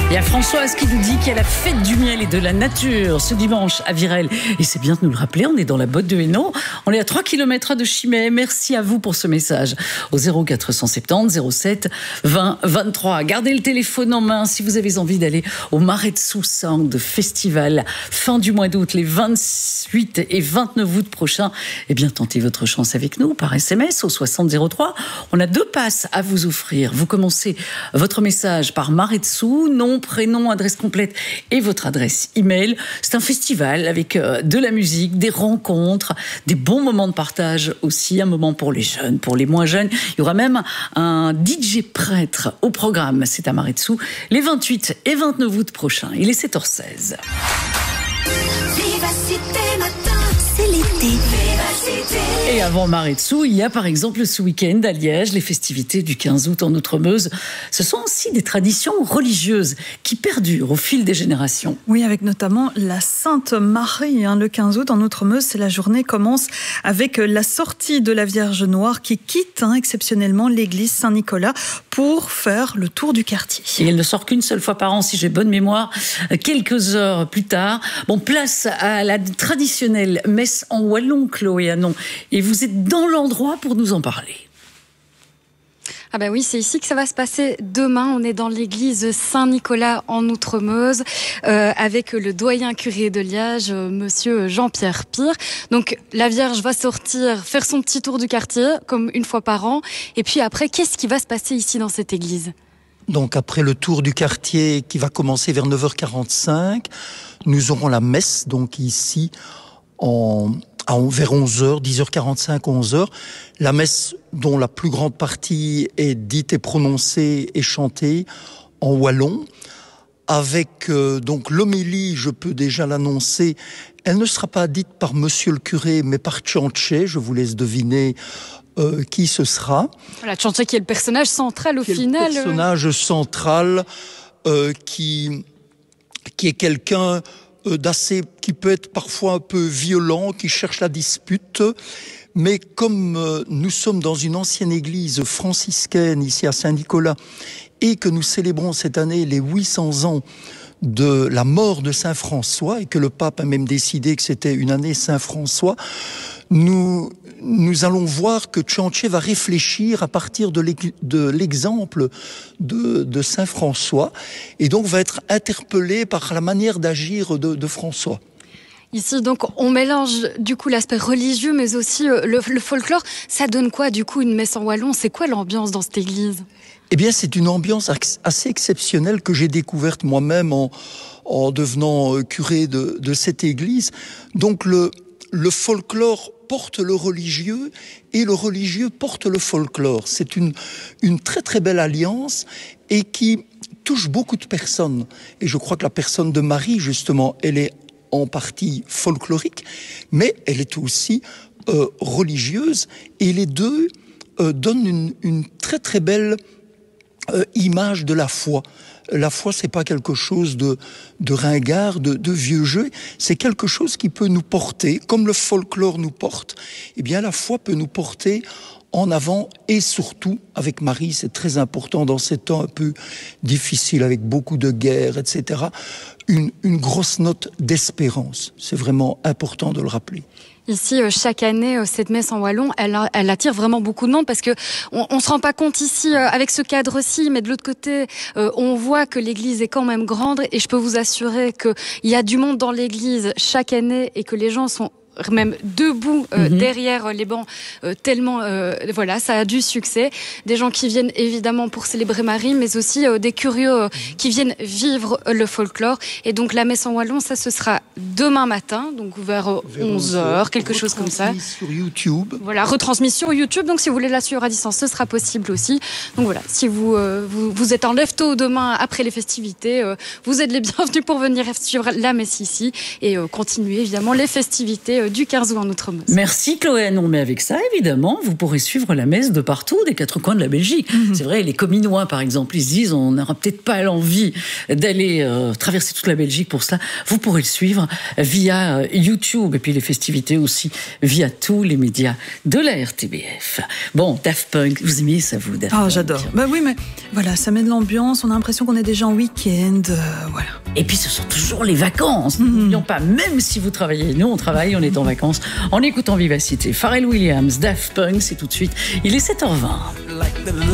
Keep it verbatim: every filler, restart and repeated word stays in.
Il y a Françoise qui nous dit qu'il y a la fête du miel et de la nature ce dimanche à Virel. Et c'est bien de nous le rappeler, on est dans la botte de Hainaut. On est à trois kilomètres de Chimay. Merci à vous pour ce message. Au zéro quatre cent soixante-dix zéro sept vingt vingt-trois. Gardez le téléphone en main si vous avez envie d'aller au Maretsu Sound Festival fin du mois d'août, les vingt-huit et vingt-neuf août prochains. Eh bien, tentez votre chance avec nous par S M S au soixante zéro trois. On a deux passes à vous offrir. Vous commencez votre message par Maretsu, nom, prénom, adresse complète et votre adresse email. C'est un festival avec de la musique, des rencontres, des bons moments de partage aussi, un moment pour les jeunes, pour les moins jeunes. Il y aura même un D J prêtre au programme. C'est à Maretsu les vingt-huit et vingt-neuf août prochains. Il est sept heures seize. Vivacité matin, c'est l'été. Et avant Maretsu, il y a par exemple ce week-end à Liège, les festivités du quinze août en Outremeuse. Ce sont aussi des traditions religieuses qui perdurent au fil des générations. Oui, avec notamment la Sainte Marie. Hein, le quinze août en Outremeuse, la journée commence avec la sortie de la Vierge Noire qui quitte hein, exceptionnellement l'église Saint-Nicolas pour faire le tour du quartier. Et elle ne sort qu'une seule fois par an, si j'ai bonne mémoire, quelques heures plus tard. Bon, place à la traditionnelle messe en wallon, Chloé Hanon. Et vous êtes dans l'endroit pour nous en parler. Ah ben oui, c'est ici que ça va se passer demain. On est dans l'église Saint-Nicolas en Outremeuse euh, avec le doyen curé de Liège, euh, monsieur Jean-Pierre Pire. Donc la Vierge va sortir, faire son petit tour du quartier, comme une fois par an. Et puis après, qu'est-ce qui va se passer ici dans cette église ? Donc après le tour du quartier qui va commencer vers neuf heures quarante-cinq, nous aurons la messe donc ici en... à vers onze heures, dix heures quarante-cinq, onze heures. La messe dont la plus grande partie est dite et prononcée et chantée en wallon. Avec euh, donc l'homélie, je peux déjà l'annoncer, elle ne sera pas dite par monsieur le curé, mais par Tchantché. Je vous laisse deviner euh, qui ce sera. Voilà, Tchantché qui est le personnage central au qui final. Est le personnage central euh, qui, qui est quelqu'un... d'assez, qui peut être parfois un peu violent, qui cherche la dispute. Mais comme euh, nous sommes dans une ancienne église franciscaine ici à Saint-Nicolas et que nous célébrons cette année les huit cents ans de la mort de Saint François et que le pape a même décidé que c'était une année Saint François, nous, nous allons voir que Tchantché va réfléchir à partir de l'exemple de, de Saint François et donc va être interpellé par la manière d'agir de, de François. Ici, donc, on mélange du coup l'aspect religieux, mais aussi euh, le, le folklore. Ça donne quoi, du coup, une messe en wallon ? C'est quoi l'ambiance dans cette église ? Eh bien, c'est une ambiance assez exceptionnelle que j'ai découverte moi-même en, en devenant curé de, de cette église. Donc, le, le folklore porte le religieux et le religieux porte le folklore. C'est une, une très très belle alliance et qui touche beaucoup de personnes. Et je crois que la personne de Marie, justement, elle est en partie folklorique, mais elle est aussi euh, religieuse. Et les deux euh, donnent une, une très très belle euh, image de la foi. La foi, c'est pas quelque chose de, de ringard, de, de vieux jeu. C'est quelque chose qui peut nous porter, comme le folklore nous porte. Eh bien, la foi peut nous porter en avant et surtout avec Marie, c'est très important dans ces temps un peu difficiles avec beaucoup de guerres, et cetera. Une, une grosse note d'espérance. C'est vraiment important de le rappeler. Ici, chaque année, cette messe en wallon, elle, elle attire vraiment beaucoup de monde parce que on, on se rend pas compte ici avec ce cadre-ci, mais de l'autre côté, euh, on voit que l'église est quand même grande et je peux vous assurer qu'il y a du monde dans l'église chaque année et que les gens sont même debout euh, mmh. derrière les bancs, euh, tellement euh, voilà, ça a du succès. Des gens qui viennent évidemment pour célébrer Marie, mais aussi euh, des curieux euh, qui viennent vivre euh, le folklore. Et donc la messe en wallon, ça ce sera demain matin, donc vers, euh, vers onze heures, quelque chose comme ça. Sur YouTube. Voilà, retransmise sur YouTube. Donc si vous voulez la suivre à distance, ce sera possible aussi. Donc voilà, si vous euh, vous, vous êtes en lève tôt demain après les festivités, euh, vous êtes les bienvenus pour venir suivre la messe ici et euh, continuer évidemment les festivités côté du quinze août en Outre-Meuse. Merci Chloé. Non, mais avec ça, évidemment, vous pourrez suivre la messe de partout, des quatre coins de la Belgique. Mmh. C'est vrai, les Cominois, par exemple, ils se disent, on n'aura peut-être pas l'envie d'aller euh, traverser toute la Belgique pour cela. Vous pourrez le suivre via euh, YouTube, et puis les festivités aussi via tous les médias de la R T B F. Bon, Daft Punk, vous aimez ça, vous, Daft Ah, Punk? j'adore. Bah oui, mais voilà, ça met de l'ambiance, on a l'impression qu'on est déjà en week-end, euh, voilà. Et puis, ce sont toujours les vacances. Mmh. N'oublions pas, même si vous travaillez, nous, on travaille, on est en vacances, en écoutant Vivacité. Pharrell Williams, Daft Punk, c'est tout de suite. Il est sept heures vingt.